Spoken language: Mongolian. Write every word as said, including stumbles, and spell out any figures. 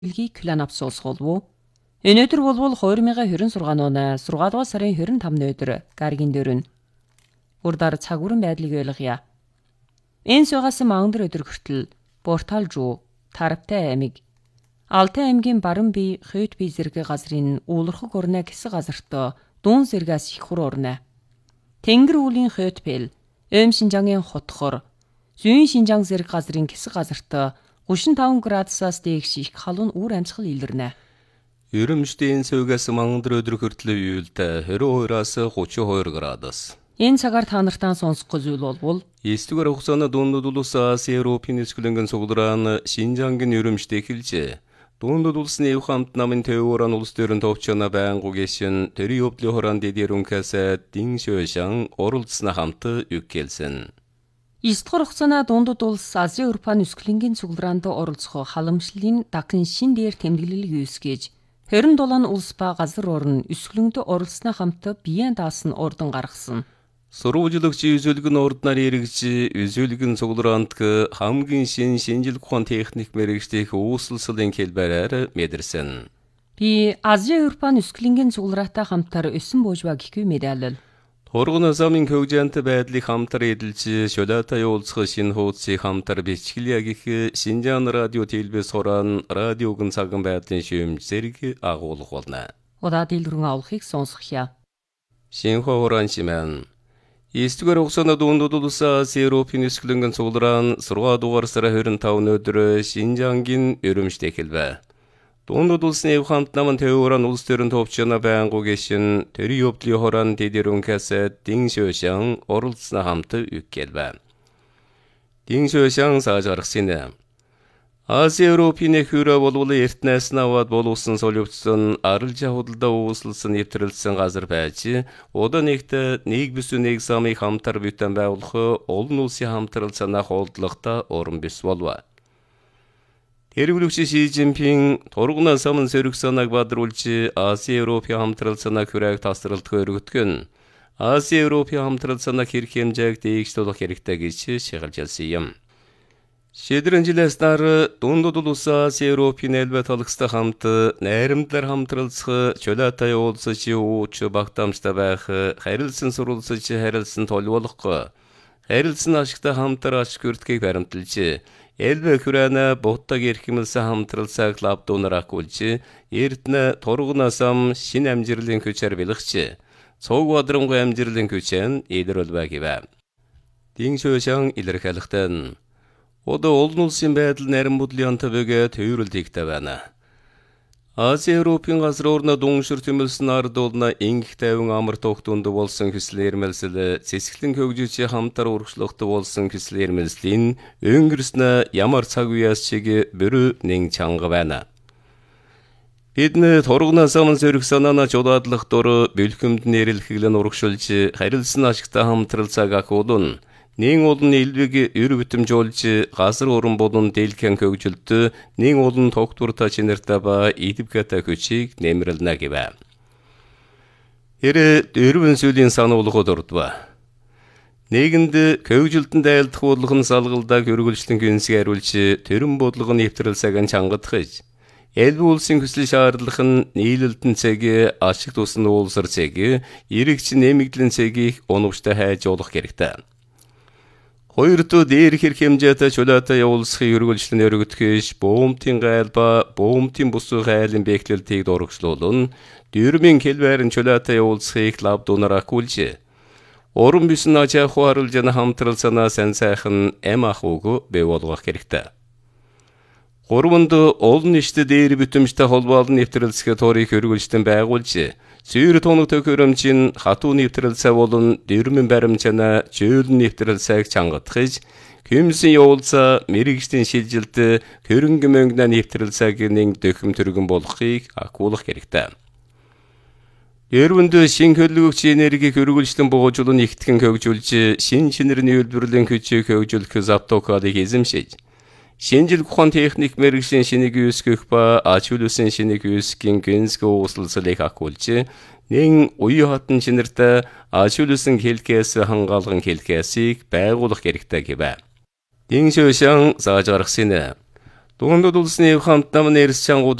Илгийг план авсуулсгуулв. Өнөөдөр болвол хоёр мянган двадцать шесть оны sáu дугаар сарын двадцать пенcs өдөр гаригийн дөрөв. Урдаар цаг бүрэн байдлыг ойлгоё. Энэ сугасан мангар өдөр хүртэл Борталжуу, Тараптай аймаг, Алтай аймгийн баруун бие, Хойд бие зэрэг газрын уулархаг орны хэсэг газартаа дуун зэргээс их хур орно. Тэнгэр үүлийн Хойд бэл, Ойм Шинжангийн хотхор, Зүүн Шинжаан зэрэг газрын хэсэг газартаа тридцать пять градусаас дээш их халуун үр амьсгал илэрнэ. Ерөмжтийн сувгаас мангар өдөр хүртэл үеэлтэй двадцать двоёроос тридцать two градус. Энэ цагаар та нартаа сонсох зүйл болвол эсдүгээр хугацааны дундад улс Аси Европын эсгэлэнгийн цуглараан Шинжаангийн ерөмжт эхэлжээ. Дундад улсын эв хамт намын төөрөн улс төрийн товчона байнгу гэшин төри явдлын хорон дэдэрүнкээс Дин Шөшан оролцсны хамт үгкэлсэн. эсдүгээр хугацааны дундад улс Ази Европын эсгэлэнгийн цуглараанд оролцох халамжлалын дахин шин дээр тэмдэглэлийг үүсгэж двадцать seven улс ба газар орн эсгэлэнд оролцсны хамт биеийн даасан ордон гаргасан. Сурвалжлагч үзүүлгэн орднаар эргэж үзүүлгэн цуглараанд хамгийн шин шинжил ухаан техник мэргэжлийг үүсэлсэлэн хэлбэрээр мэдэрсэн. Би Ази Европын эсгэлэнгийн цуглараатай хамтар өсөн буужба гэхгүй медаль. Торгон замын хөгжөөнт байдлыг хамтар эдэлж шөлөөтэй уулзах шинэ хуудсыг хамтар бичлэе гэх Шинжаан радио телевиз хорон радиогын цаган байдлын шүүмж зэрэг агуулга болно. Удаа дэлгэрэн авахыг сонсгоё. Шинэ хорон шимэн эсдүгээр хугацааны дундад улс Аси Европын эсгэлэнгийн цуглараан sáu дугаар сарын twenty-five өдөр Шинжаангийн ерөмжт эхэлвэ. Дундад улсын эв хамт намын төөрөн улс төрийн товчона байнгу гэшин төри явдлын хорон дэдэрүнкээс Дин Шөшан оролцсны хамт үгкэлвэ. Дин Шөшан сааж гаргасан. Аси Европын хөрө болвол эртнээс наваад болуулсан солиувцсан арилжаа худалдаа үүсэлсэн нэвтрэлсэн газар байж удаа нэгт нэг бүс нэг замыг хамтар бүтэн байгуулах олон улсын хамтрал санаа холдлоготой орон бис болов. Тэргүүлэгч Ши Жинпин торгон самын сөрөг санааг бадруулж Аси Европын хамтрал санаа хүрээг тасралтгүй өргөтгөн Аси Европын хамтрал санаа хэрэг хэмжээг дээгшлүүлэх хэрэгтэй гэж шигалж ялсан юм. Шийдвэрийн жилээс дараа дундад улс Аси Европын элбэ толгостой хамт найрамдлаар хамтралцах чөлөөтэй уулзаж ууч багтаамжтай байх харилцан сурвалжиж харилцан толгойлох харилцан ашигтай хамтар ашиг хүртгийг баримталж элбэ хүрээна буттаг эрхэмэлсэн хамтралцааг лавдуунаар акуулж эрдэнэ торгон сам шин амжирлын хүчээр бэлгч цог бадрангуй амжирлын хүчэн илрүүлбэ гэвэ. Дин Шөшан илэрхийлэхдээ одоо олон улсын байдал нарийн бодлын төвөөгөө төвөөрөлдөгтэй байна. Аси Европын газар орны дууншир тэмэлсэн ард олна ингэх тайван амар тогтунд болсон хүсэл эрмэлсэл цэцгэлэн хөгжиж хамтар урагшлахтай болсон хүсэл эрмэлслийн өнгөрснө ямар цаг үеэс чиг бүрү нэн чанга байна. Бидний торгон самын сөрөг санаана чулаадлах дор бэлхэмд нэрэлхэглэн урагшилж харилцсан ашигтай хамтрал цаг акуулун Нин олон элбэг өр битэмжүүлж газар орон болон дэлхэн хөгжилт нин олон тогтвортой чинэртэй ба идэвхтэй хүчийг нэмэрлэнэ гэвэ. Эрэ дөрвөн сүлийн сануулгад ордва. Нэгэнд хөгжилтөнд айлдах бодлого нь салгалдаг өргөлжлөн гүнсийг хариулж төрөн бодлого нь нэвтрэлсэг нь чангадах. Элбэг улсын хүсэл шаардлага нь нийлэлтэн цэг ашиг тусны уулсар цэг эрэгч нэмэгдлэн цэгийг унавчтай хайж олох хэрэгтэй. Хоёрдоо дээр хэрэг хэмжээтэй чөлөөтэй явуулсахыг өргөлжлөн өргөтгөж буумтын гайл ба буумтын бус гайлын бэхлэлтийг дурагшлуулан дөрмийн хэлбэрэн чөлөөтэй явуулсахыг лавдуунаар акуулж орон бисэн ачаах харуулж яна хамтрал санаа сан сайхан эм ахууг бий болгох хэрэгтэй. Гурванд олон нийтэд дээр бүтэмжтэй холбоолон нэвтрэлцэх торийг өргөлжлөн байгуулж Сүйр тоног төхөөрөмжийн хатуу нэвтрэлцээ болон дөрмөн баримчана жөөлн нэвтрэлцээг чангадахж Хэмсэн явуулсаа мэрэгжлийн шилжилт хөрөнгө мөнгөний нэвтрэлцээгийн дөхөм төргөн болохыг акуулах хэрэгтэй. Ерөнд шин хөлөгч энергийг хөргөлжлөн бууж олон ихтгэн хөгжүүлж шин шинэрний үйлдвэрлэлийн хүчийг хөгжүүлэх завтокалыг эзэмшиж шинжил ухаан техник мэргэжлийн шинийг үүсгэх ба ач холбогдсон шинийг үүсгэхийн гэнсэг ууслалцлыг акуулж нэн уян хатан шинэртэй ач холбогдсон хэлхээс хангаалган хэлхээсийг байгуулах хэрэгтэй гэвэ. Дин Шөшан зааж гаргасан. Дундад улсны хамтнамын эрс чангууд